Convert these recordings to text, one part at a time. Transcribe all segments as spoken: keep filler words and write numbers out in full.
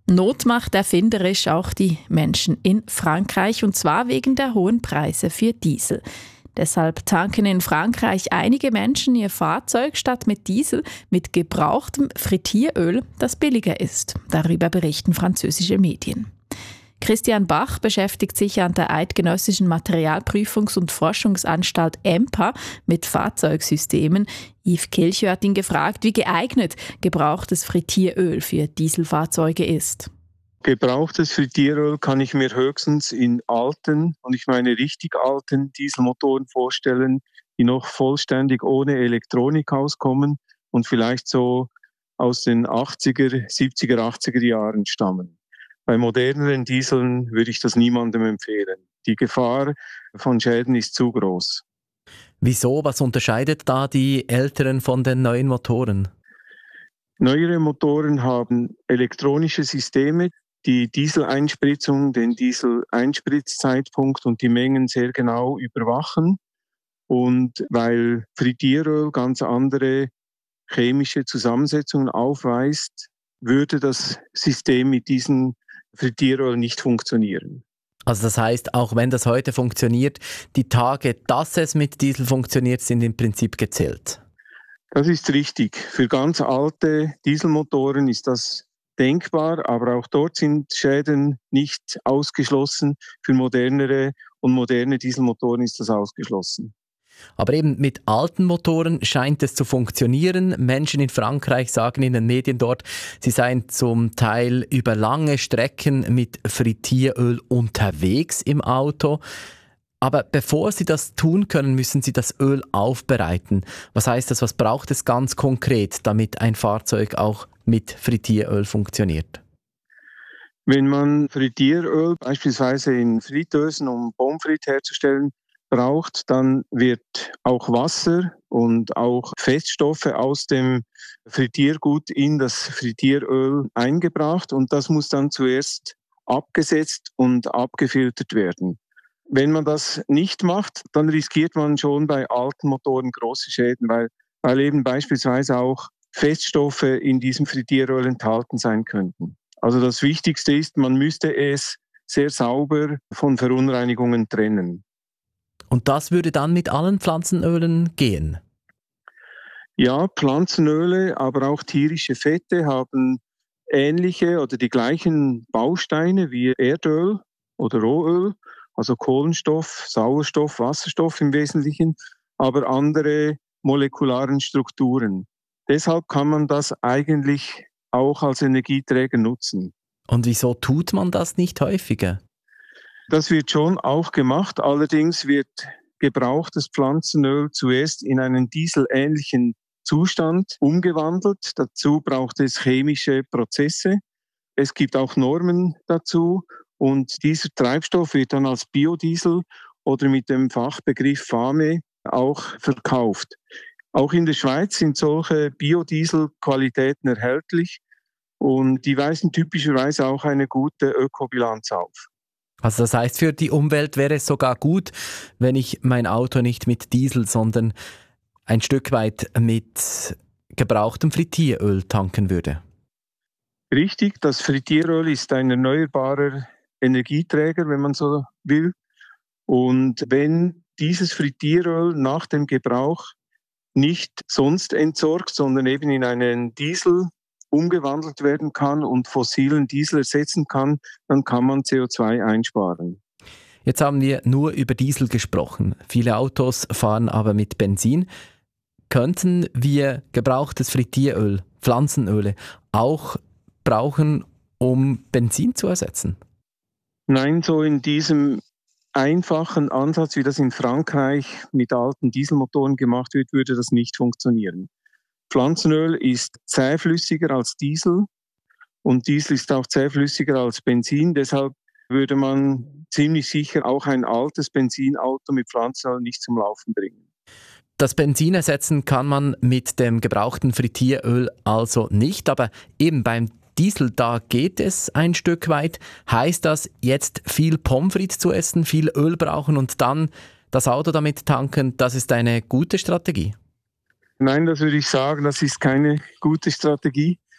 Not macht erfinderisch auch die Menschen in Frankreich, und zwar wegen der hohen Preise für Diesel. Deshalb tanken in Frankreich einige Menschen ihr Fahrzeug statt mit Diesel mit gebrauchtem Frittieröl, das billiger ist. Darüber berichten französische Medien. Christian Bach beschäftigt sich an der Eidgenössischen Materialprüfungs- und Forschungsanstalt E M P A mit Fahrzeugsystemen. Yves Kilchö hat ihn gefragt, wie geeignet gebrauchtes Frittieröl für Dieselfahrzeuge ist. Gebrauchtes Frittieröl kann ich mir höchstens in alten, und ich meine richtig alten Dieselmotoren vorstellen, die noch vollständig ohne Elektronik auskommen und vielleicht so aus den achtziger, siebziger, achtziger Jahren stammen. Bei moderneren Dieseln würde ich das niemandem empfehlen. Die Gefahr von Schäden ist zu groß. Wieso? Was unterscheidet da die älteren von den neuen Motoren? Neuere Motoren haben elektronische Systeme, die Dieseleinspritzung, den Dieseleinspritzeitpunkt und die Mengen sehr genau überwachen. Und weil Frittieröl ganz andere chemische Zusammensetzungen aufweist, würde das System mit diesen Frittieröl nicht funktionieren. Also das heißt, auch wenn das heute funktioniert, die Tage, dass es mit Diesel funktioniert, sind im Prinzip gezählt. Das ist richtig. Für ganz alte Dieselmotoren ist das denkbar, aber auch dort sind Schäden nicht ausgeschlossen. Für modernere und moderne Dieselmotoren ist das ausgeschlossen. Aber eben mit alten Motoren scheint es zu funktionieren. Menschen in Frankreich sagen in den Medien dort, sie seien zum Teil über lange Strecken mit Frittieröl unterwegs im Auto. Aber bevor sie das tun können, müssen sie das Öl aufbereiten. Was heißt das? Was braucht es ganz konkret, damit ein Fahrzeug auch mit Frittieröl funktioniert? Wenn man Frittieröl beispielsweise in Fritteusen, um Pommes frites herzustellen, braucht, dann wird auch Wasser und auch Feststoffe aus dem Frittiergut in das Frittieröl eingebracht und das muss dann zuerst abgesetzt und abgefiltert werden. Wenn man das nicht macht, dann riskiert man schon bei alten Motoren große Schäden, weil, weil eben beispielsweise auch Feststoffe in diesem Frittieröl enthalten sein könnten. Also das Wichtigste ist, man müsste es sehr sauber von Verunreinigungen trennen. Und das würde dann mit allen Pflanzenölen gehen? Ja, Pflanzenöle, aber auch tierische Fette haben ähnliche oder die gleichen Bausteine wie Erdöl oder Rohöl, also Kohlenstoff, Sauerstoff, Wasserstoff im Wesentlichen, aber andere molekularen Strukturen. Deshalb kann man das eigentlich auch als Energieträger nutzen. Und wieso tut man das nicht häufiger? Das wird schon auch gemacht, allerdings wird gebrauchtes Pflanzenöl zuerst in einen dieselähnlichen Zustand umgewandelt. Dazu braucht es chemische Prozesse. Es gibt auch Normen dazu und dieser Treibstoff wird dann als Biodiesel oder mit dem Fachbegriff Fame auch verkauft. Auch in der Schweiz sind solche Biodieselqualitäten erhältlich und die weisen typischerweise auch eine gute Ökobilanz auf. Also das heißt, für die Umwelt wäre es sogar gut, wenn ich mein Auto nicht mit Diesel, sondern ein Stück weit mit gebrauchtem Frittieröl tanken würde. Richtig, das Frittieröl ist ein erneuerbarer Energieträger, wenn man so will. Und wenn dieses Frittieröl nach dem Gebrauch nicht sonst entsorgt, sondern eben in einen Diesel umgewandelt werden kann und fossilen Diesel ersetzen kann, dann kann man C O zwei einsparen. Jetzt haben wir nur über Diesel gesprochen. Viele Autos fahren aber mit Benzin. Könnten wir gebrauchtes Frittieröl, Pflanzenöle, auch brauchen, um Benzin zu ersetzen? Nein, so in diesem einfachen Ansatz, wie das in Frankreich mit alten Dieselmotoren gemacht wird, würde das nicht funktionieren. Pflanzenöl ist zähflüssiger als Diesel und Diesel ist auch zähflüssiger als Benzin. Deshalb würde man ziemlich sicher auch ein altes Benzinauto mit Pflanzenöl nicht zum Laufen bringen. Das Benzin ersetzen kann man mit dem gebrauchten Frittieröl also nicht, aber eben beim Diesel, da geht es ein Stück weit. Heißt das, jetzt viel Pommes frites zu essen, viel Öl brauchen und dann das Auto damit tanken, das ist eine gute Strategie? Nein, das würde ich sagen, das ist keine gute Strategie.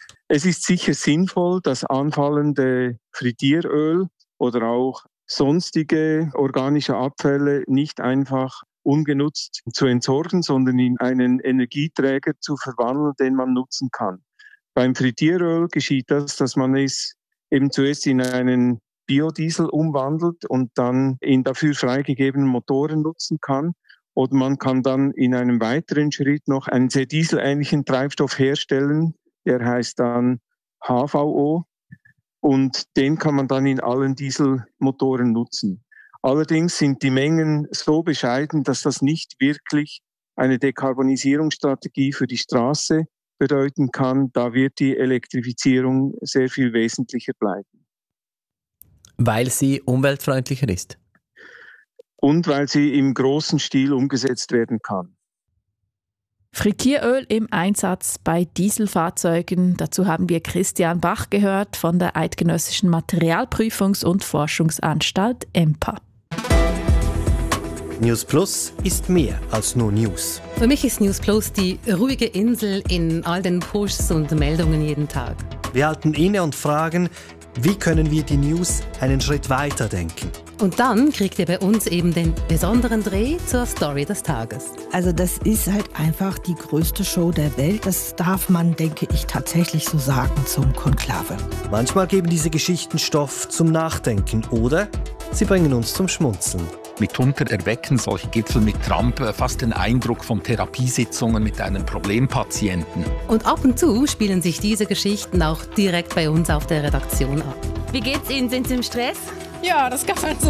Es ist sicher sinnvoll, das anfallende Frittieröl oder auch sonstige organische Abfälle nicht einfach ungenutzt zu entsorgen, sondern in einen Energieträger zu verwandeln, den man nutzen kann. Beim Frittieröl geschieht das, dass man es eben zuerst in einen Biodiesel umwandelt und dann in dafür freigegebenen Motoren nutzen kann. Oder man kann dann in einem weiteren Schritt noch einen sehr dieselähnlichen Treibstoff herstellen, der heißt dann H V O. Und den kann man dann in allen Dieselmotoren nutzen. Allerdings sind die Mengen so bescheiden, dass das nicht wirklich eine Dekarbonisierungsstrategie für die Straße bedeuten kann. Da wird die Elektrifizierung sehr viel wesentlicher bleiben. Weil sie umweltfreundlicher ist? Und weil sie im großen Stil umgesetzt werden kann. Frittieröl im Einsatz bei Dieselfahrzeugen. Dazu haben wir Christian Bach gehört von der Eidgenössischen Materialprüfungs- und Forschungsanstalt E M P A. News Plus ist mehr als nur News. Für mich ist News Plus die ruhige Insel in all den Pushs und Meldungen jeden Tag. Wir halten inne und fragen, wie können wir die News einen Schritt weiter denken? Und dann kriegt ihr bei uns eben den besonderen Dreh zur Story des Tages. Also das ist halt einfach die größte Show der Welt. Das darf man, denke ich, tatsächlich so sagen zum Konklave. Manchmal geben diese Geschichten Stoff zum Nachdenken oder sie bringen uns zum Schmunzeln. Mitunter erwecken solche Gipfel mit Trump fast den Eindruck von Therapiesitzungen mit einem Problempatienten. Und ab und zu spielen sich diese Geschichten auch direkt bei uns auf der Redaktion ab. Wie geht's Ihnen? Sind Sie im Stress? Ja, das kann man so